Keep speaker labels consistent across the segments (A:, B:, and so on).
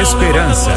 A: Esperança.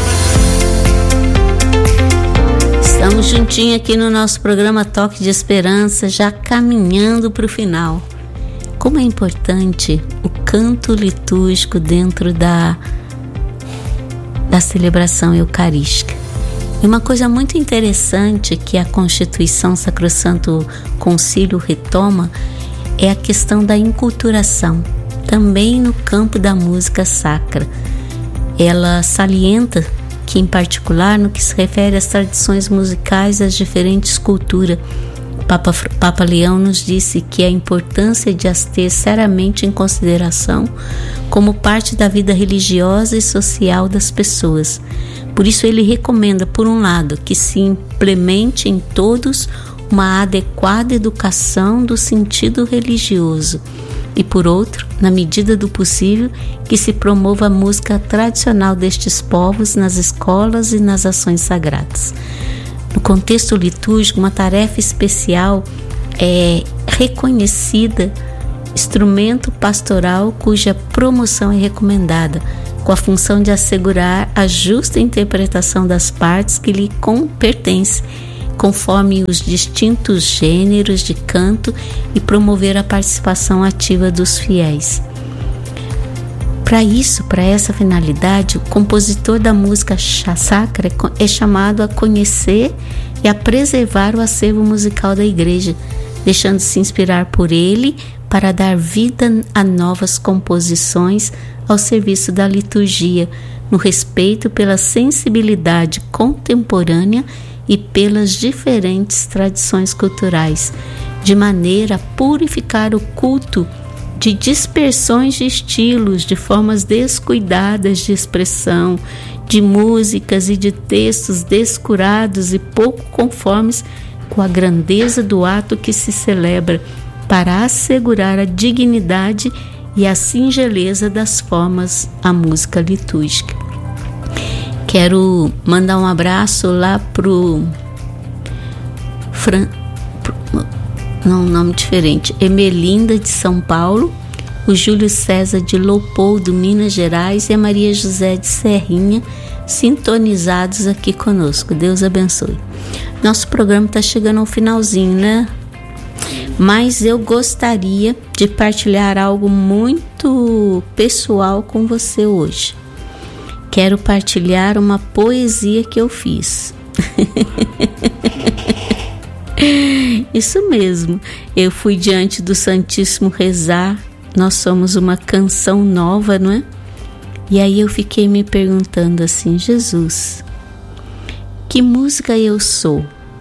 B: Estamos juntinhos aqui no nosso programa Toque de Esperança, já caminhando para o final. Como é importante o canto litúrgico dentro da celebração eucarística. E uma coisa muito interessante que a Constituição Sacrosanto Concílio retoma é a questão da enculturação, também no campo da música sacra. Ela salienta que, em particular, no que se refere às tradições musicais das diferentes culturas, Papa Leão nos disse que a importância de as ter seriamente em consideração como parte da vida religiosa e social das pessoas. Por isso ele recomenda, por um lado, que se implemente em todos uma adequada educação do sentido religioso e, por outro, na medida do possível, que se promova a música tradicional destes povos nas escolas e nas ações sagradas. No contexto litúrgico, uma tarefa especial é reconhecida instrumento pastoral cuja promoção é recomendada, com a função de assegurar a justa interpretação das partes que lhe pertencem, conforme os distintos gêneros de canto, e promover a participação ativa dos fiéis. Para essa finalidade, o compositor da música sacra é chamado a conhecer e a preservar o acervo musical da igreja, deixando-se inspirar por ele para dar vida a novas composições ao serviço da liturgia, no respeito pela sensibilidade contemporânea e pelas diferentes tradições culturais, de maneira a purificar o culto de dispersões de estilos, de formas descuidadas de expressão, de músicas e de textos descurados e pouco conformes com a grandeza do ato que se celebra, para assegurar a dignidade e a singeleza das formas à música litúrgica. Quero mandar um abraço lá nome diferente, Emelinda de São Paulo, o Júlio César de Leopoldo, Minas Gerais, e a Maria José de Serrinha, sintonizados aqui conosco. Deus abençoe. Nosso programa está chegando ao finalzinho, né? Mas eu gostaria de partilhar algo muito pessoal com você hoje. Quero partilhar uma poesia que eu fiz. Isso mesmo, eu fui diante do Santíssimo rezar. Nós somos uma canção nova, não é? E aí eu fiquei me perguntando assim: Jesus, que música eu sou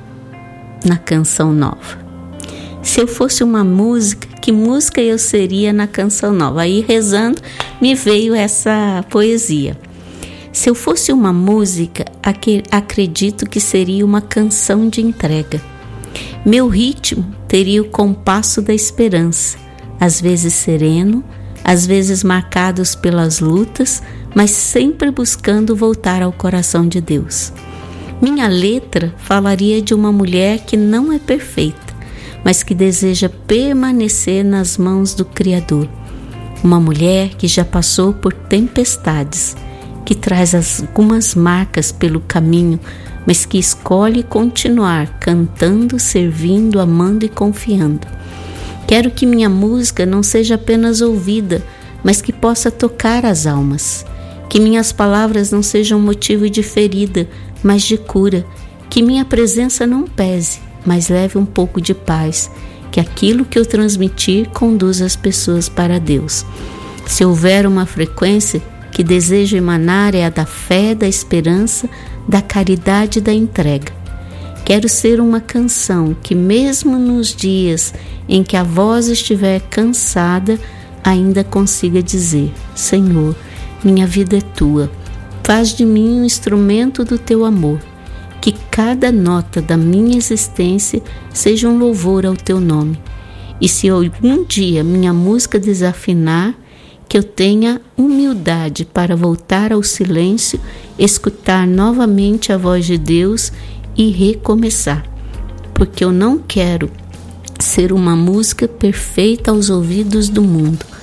B: na canção nova? Se eu fosse uma música, que música eu seria na canção nova? Aí, rezando, me veio essa poesia. Se eu fosse uma música, acredito que seria uma canção de entrega. Meu ritmo teria o compasso da esperança, às vezes sereno, às vezes marcados pelas lutas, mas sempre buscando voltar ao coração de Deus. Minha letra falaria de uma mulher que não é perfeita, mas que deseja permanecer nas mãos do Criador. Uma mulher que já passou por tempestades, que traz algumas marcas pelo caminho, mas que escolhe continuar cantando, servindo, amando e confiando. Quero que minha música não seja apenas ouvida, mas que possa tocar as almas. Que minhas palavras não sejam motivo de ferida, mas de cura. Que minha presença não pese, mas leve um pouco de paz. Que aquilo que eu transmitir conduza as pessoas para Deus. Se houver uma frequência que desejo emanar, é a da fé, da esperança, da caridade e da entrega. Quero ser uma canção que, mesmo nos dias em que a voz estiver cansada, ainda consiga dizer: Senhor, minha vida é tua. Faz de mim um instrumento do teu amor. Que cada nota da minha existência seja um louvor ao teu nome. E se algum dia minha música desafinar, que eu tenha humildade para voltar ao silêncio, escutar novamente a voz de Deus e recomeçar. Porque eu não quero ser uma música perfeita aos ouvidos do mundo.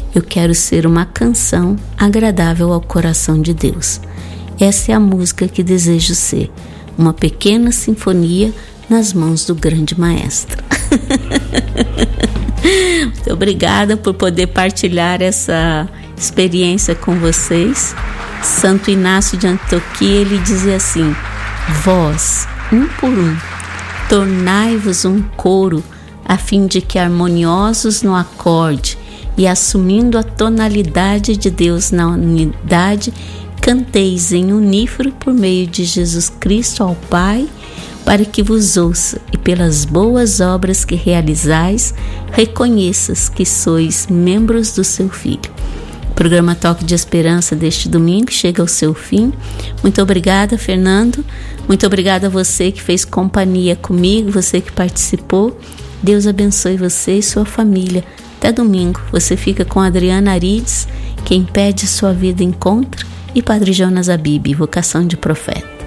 B: Eu quero ser uma canção agradável ao coração de Deus. Essa é a música que desejo ser, uma pequena sinfonia nas mãos do grande maestro. Muito obrigada por poder partilhar essa experiência com vocês. Santo Inácio de Antioquia, ele dizia assim: vós, um por um, tornai-vos um coro, a fim de que harmoniosos no acorde e assumindo a tonalidade de Deus na unidade, canteis em unífero por meio de Jesus Cristo ao Pai, para que vos ouça e pelas boas obras que realizais, reconheças que sois membros do seu Filho. O programa Toque de Esperança deste domingo chega ao seu fim. Muito obrigada, Fernando. Muito obrigada a você que fez companhia comigo, você que participou. Deus abençoe você e sua família. Até domingo. Você fica com Adriana Arides, Quem Pede Sua Vida Encontra, e Padre Jonas Abib, Vocação de Profeta.